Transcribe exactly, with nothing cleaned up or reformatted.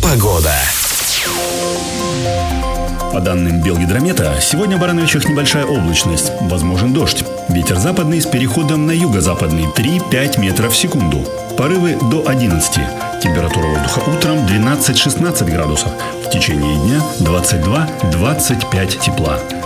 Погода. По данным Белгидромета, сегодня в Барановичах небольшая облачность, возможен дождь. Ветер западный с переходом на юго-западный три-пять метров в секунду. Порывы до одиннадцати. Температура воздуха утром двенадцать-шестнадцать градусов. В течение дня двадцать два-двадцать пять тепла.